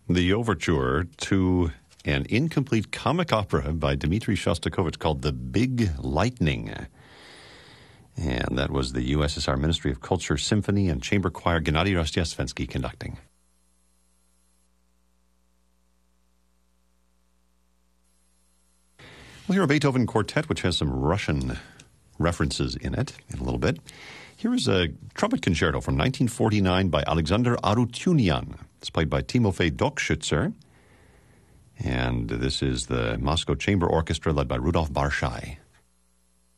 the overture to an incomplete comic opera by Dmitri Shostakovich called The Big Lightning. And that was the USSR Ministry of Culture Symphony and Chamber Choir Gennady Rostyatsvensky conducting. We'll hear a Beethoven quartet, which has some Russian references in it in a little bit. Here is a trumpet concerto from 1949 by Alexander Arutyunian. It's played by Timofey Dokshitzer. And this is the Moscow Chamber Orchestra led by Rudolf Barshai.